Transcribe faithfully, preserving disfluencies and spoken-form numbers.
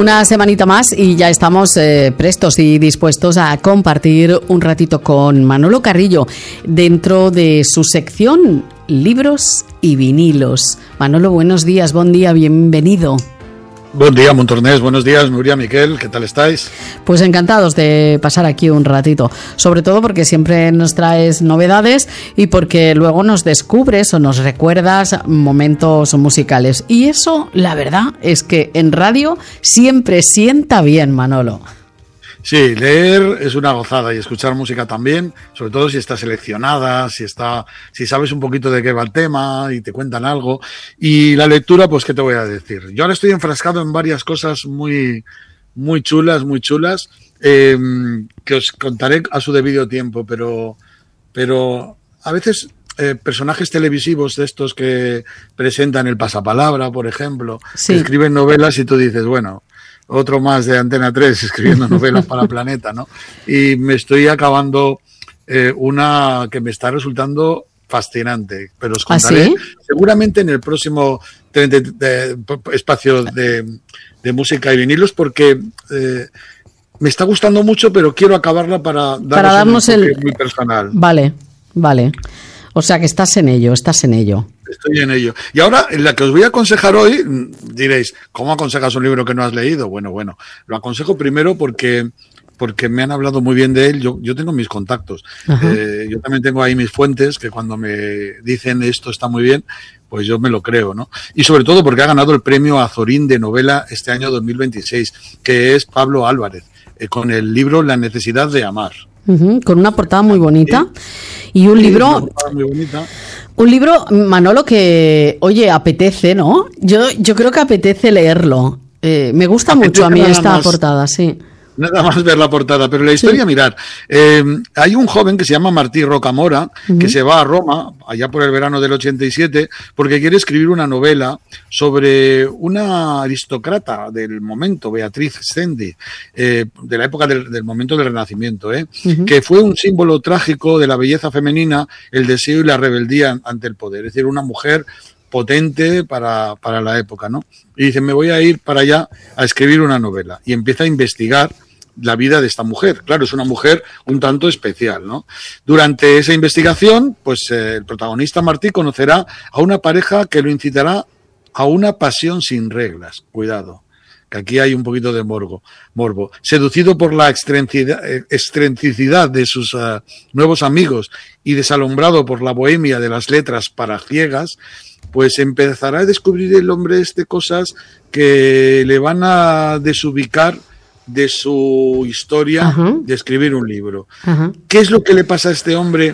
Una semanita más y ya estamos eh, prestos y dispuestos a compartir un ratito con Manolo Carrillo dentro de su sección Libros y Vinilos. Manolo, buenos días, buen día, bienvenido. Buen día, Montornés. Buenos días, Nuria, Miquel. ¿Qué tal estáis? Pues encantados de pasar aquí un ratito. Sobre todo porque siempre nos traes novedades y porque luego nos descubres o nos recuerdas momentos musicales. Y eso, la verdad, es que en radio siempre sienta bien, Manolo. Sí, leer es una gozada y escuchar música también, sobre todo si está seleccionada, si está, si sabes un poquito de qué va el tema y te cuentan algo. Y la lectura, pues, ¿qué te voy a decir? Yo ahora estoy enfrascado en varias cosas muy, muy chulas, muy chulas, eh, que os contaré a su debido tiempo, pero, pero a veces eh, personajes televisivos de estos que presentan el pasapalabra, por ejemplo, sí, que escriben novelas y tú dices, bueno, otro más de Antena tres escribiendo novelas para Planeta, ¿no? Y me estoy acabando eh, una que me está resultando fascinante, pero os contaré, ¿ah, sí?, seguramente en el próximo de, de, de, de, espacio de, de música y vinilos, porque eh, me está gustando mucho, pero quiero acabarla para, para darnos un el muy personal. Vale, vale. O sea que estás en ello, estás en ello. Estoy en ello. Y ahora, en la que os voy a aconsejar hoy, diréis, ¿cómo aconsejas un libro que no has leído? Bueno, bueno, lo aconsejo primero porque, porque me han hablado muy bien de él. Yo, yo tengo mis contactos. Eh, yo también tengo ahí mis fuentes que cuando me dicen esto está muy bien, pues yo me lo creo, ¿no? Y sobre todo porque ha ganado el premio Azorín de novela este año dos mil veintiséis, que es Pablo Álvarez, eh, con el libro La necesidad de amar. Uh-huh, con una portada muy bonita y un sí, libro muy bonita. Un libro, Manolo, que oye, apetece, ¿no? Yo yo creo que apetece leerlo. Eh, me gusta apetece mucho a mí esta más, portada, sí. Nada más ver la portada, pero la historia, sí, mirar, eh, hay un joven que se llama Martí Rocamora, uh-huh, que se va a Roma, allá por el verano del ochenta y siete, porque quiere escribir una novela sobre una aristócrata del momento, Beatriz Stendi, eh, de la época del, del momento del Renacimiento, eh, uh-huh, que fue un símbolo trágico de la belleza femenina, el deseo y la rebeldía ante el poder, es decir, una mujer potente para, para la época, ¿no? Y dice, me voy a ir para allá a escribir una novela. Y empieza a investigar la vida de esta mujer. Claro, es una mujer un tanto especial, ¿no? Durante esa investigación, pues eh, el protagonista Martí conocerá a una pareja que lo incitará a una pasión sin reglas. Cuidado, que aquí hay un poquito de morbo. morbo. Seducido por la excentricidad de sus uh, nuevos amigos y desalumbrado por la bohemia de las letras para ciegas, pues empezará a descubrir el hombre este cosas que le van a desubicar de su historia, uh-huh, de escribir un libro. Uh-huh. ¿Qué es lo que le pasa a este hombre